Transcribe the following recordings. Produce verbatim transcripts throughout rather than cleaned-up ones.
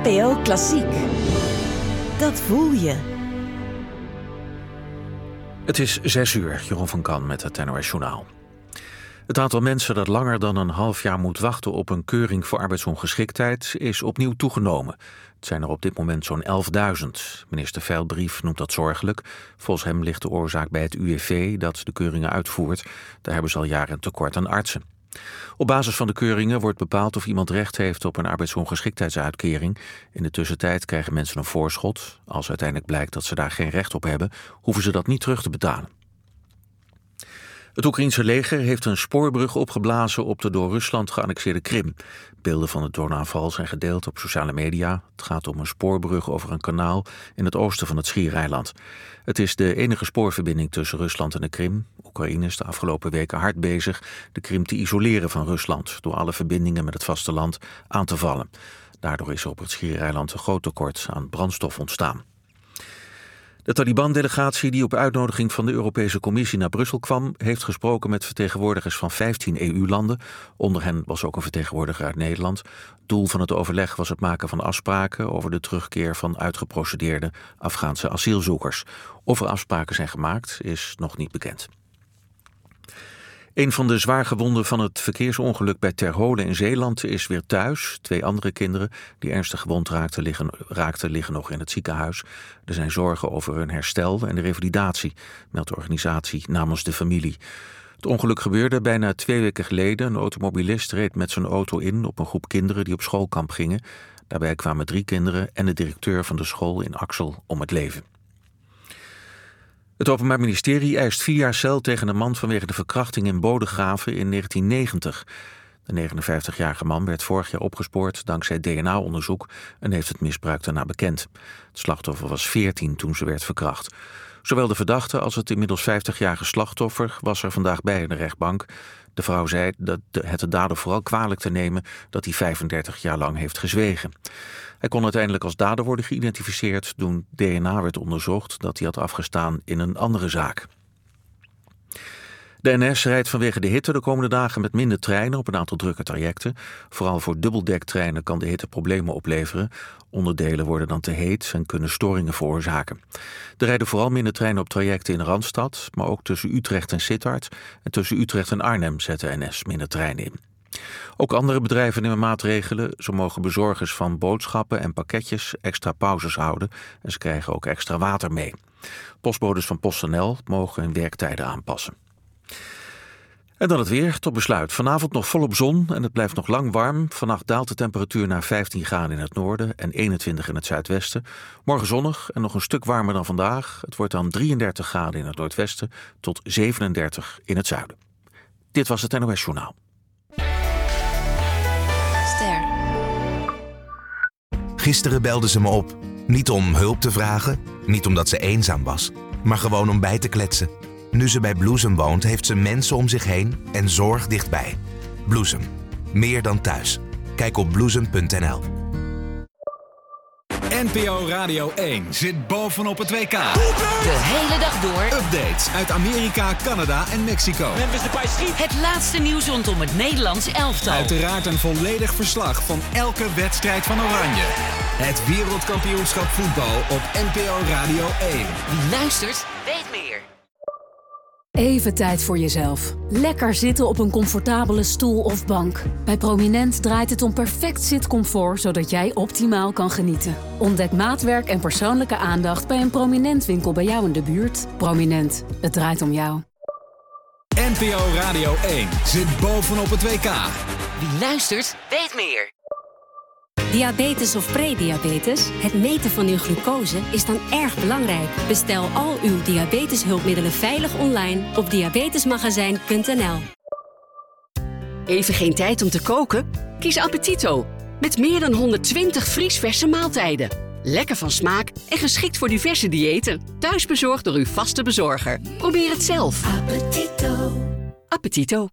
N P O Klassiek. Dat voel je. Het is zes uur, Jeroen van Kan met het N O S Journaal. Het aantal mensen dat langer dan een half jaar moet wachten op een keuring voor arbeidsongeschiktheid is opnieuw toegenomen. Het zijn er op dit moment zo'n elfduizend. Minister Veldbrief noemt dat zorgelijk. Volgens hem ligt de oorzaak bij het U W V dat de keuringen uitvoert. Daar hebben ze al jaren een tekort aan artsen. Op basis van de keuringen wordt bepaald of iemand recht heeft op een arbeidsongeschiktheidsuitkering. In de tussentijd krijgen mensen een voorschot. Als uiteindelijk blijkt dat ze daar geen recht op hebben, hoeven ze dat niet terug te betalen. Het Oekraïense leger heeft een spoorbrug opgeblazen op de door Rusland geannexeerde Krim. Beelden van de droneaanval zijn gedeeld op sociale media. Het gaat om een spoorbrug over een kanaal in het oosten van het Schiereiland. Het is de enige spoorverbinding tussen Rusland en de Krim. Oekraïne is de afgelopen weken hard bezig de Krim te isoleren van Rusland door alle verbindingen met het vasteland aan te vallen. Daardoor is er op het Schiereiland een groot tekort aan brandstof ontstaan. De Taliban-delegatie die op uitnodiging van de Europese Commissie naar Brussel kwam, heeft gesproken met vertegenwoordigers van vijftien E U-landen. Onder hen was ook een vertegenwoordiger uit Nederland. Doel van het overleg was het maken van afspraken over de terugkeer van uitgeprocedeerde Afghaanse asielzoekers. Of er afspraken zijn gemaakt, is nog niet bekend. Een van de zwaargewonden van het verkeersongeluk bij Terholen in Zeeland is weer thuis. Twee andere kinderen die ernstig gewond raakten liggen, raakten liggen nog in het ziekenhuis. Er zijn zorgen over hun herstel en de revalidatie, meldt de organisatie namens de familie. Het ongeluk gebeurde bijna twee weken geleden. Een automobilist reed met zijn auto in op een groep kinderen die op schoolkamp gingen. Daarbij kwamen drie kinderen en de directeur van de school in Axel om het leven. Het Openbaar Ministerie eist vier jaar cel tegen een man vanwege de verkrachting in Bodegraven in negentien negentig. De negenenvijftigjarige man werd vorig jaar opgespoord dankzij D N A-onderzoek en heeft het misbruik daarna bekend. Het slachtoffer was veertien toen ze werd verkracht. Zowel de verdachte als het inmiddels vijftigjarige slachtoffer was er vandaag bij in de rechtbank. De vrouw zei dat het de dader vooral kwalijk te nemen dat hij vijfendertig jaar lang heeft gezwegen. Hij kon uiteindelijk als dader worden geïdentificeerd toen D N A werd onderzocht dat hij had afgestaan in een andere zaak. De N S rijdt vanwege de hitte de komende dagen met minder treinen op een aantal drukke trajecten. Vooral voor dubbeldektrainen kan de hitte problemen opleveren. Onderdelen worden dan te heet en kunnen storingen veroorzaken. Er rijden vooral minder treinen op trajecten in de Randstad, maar ook tussen Utrecht en Sittard. En tussen Utrecht en Arnhem zet de N S minder treinen in. Ook andere bedrijven nemen maatregelen. Zo mogen bezorgers van boodschappen en pakketjes extra pauzes houden en ze krijgen ook extra water mee. Postbodes van PostNL mogen hun werktijden aanpassen. En dan het weer, tot besluit. Vanavond nog volop zon en het blijft nog lang warm. Vannacht daalt de temperatuur naar vijftien graden in het noorden en eenentwintig in het zuidwesten. Morgen zonnig en nog een stuk warmer dan vandaag. Het wordt dan drieëndertig graden in het noordwesten tot zevenendertig in het zuiden. Dit was het N O S Journaal. Ster. Gisteren belde ze me op. Niet om hulp te vragen, niet omdat ze eenzaam was, maar gewoon om bij te kletsen. Nu ze bij Bloesem woont, heeft ze mensen om zich heen en zorg dichtbij. Bloesem. Meer dan thuis. Kijk op bloesem punt n l. N P O Radio één zit bovenop het W K. De hele dag door. Updates uit Amerika, Canada en Mexico. Het laatste nieuws rondom het Nederlands elftal. Uiteraard een volledig verslag van elke wedstrijd van Oranje. Het wereldkampioenschap voetbal op N P O Radio één. Wie luistert, weet meer. Even tijd voor jezelf. Lekker zitten op een comfortabele stoel of bank. Bij Prominent draait het om perfect zitcomfort, zodat jij optimaal kan genieten. Ontdek maatwerk en persoonlijke aandacht bij een Prominent winkel bij jou in de buurt. Prominent, het draait om jou. N P O Radio één zit bovenop het W K. Wie luistert, weet meer. Diabetes of prediabetes, het meten van uw glucose, is dan erg belangrijk. Bestel al uw diabeteshulpmiddelen veilig online op diabetesmagazijn punt n l. Even geen tijd om te koken? Kies Appetito. Met meer dan honderdtwintig vriesverse maaltijden. Lekker van smaak en geschikt voor diverse diëten. Thuisbezorgd door uw vaste bezorger. Probeer het zelf. Appetito. Appetito.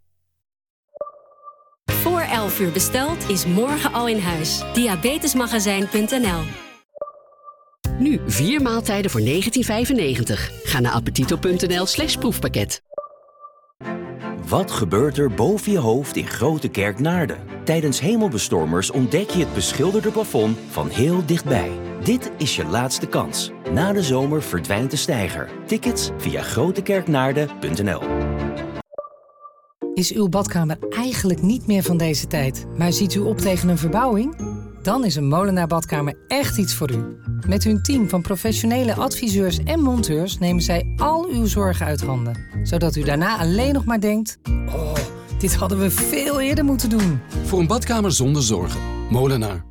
Voor elf uur besteld is morgen al in huis. diabetesmagazijn punt n l. Nu vier maaltijden voor negentien vijfennegentig. Ga naar appetito punt n l slash proefpakket. Wat gebeurt er boven je hoofd in Grootekerk Naarden? Tijdens hemelbestormers ontdek je het beschilderde plafond van heel dichtbij. Dit is je laatste kans. Na de zomer verdwijnt de steiger. Tickets via grootekerknaarden punt n l. Is uw badkamer eigenlijk niet meer van deze tijd, maar ziet u op tegen een verbouwing? Dan is een Molenaar Badkamer echt iets voor u. Met hun team van professionele adviseurs en monteurs nemen zij al uw zorgen uit handen. Zodat u daarna alleen nog maar denkt: oh, dit hadden we veel eerder moeten doen. Voor een badkamer zonder zorgen. Molenaar.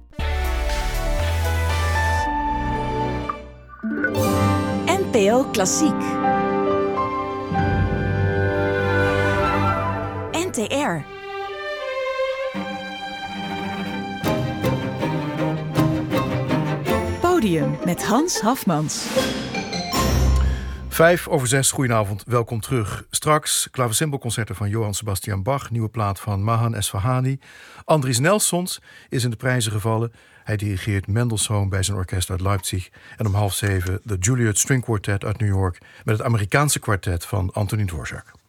N P O Klassiek. N T R. Podium met Hans Hafmans. Vijf over zes, goedenavond, welkom terug. Straks klavecimbelconcerten van Johann Sebastian Bach, nieuwe plaat van Mahan Esfahani. Andries Nelsons is in de prijzen gevallen. Hij dirigeert Mendelssohn bij zijn orkest uit Leipzig. En om half zeven de Juilliard String Quartet uit New York met het Amerikaanse kwartet van Antonin Dvorak.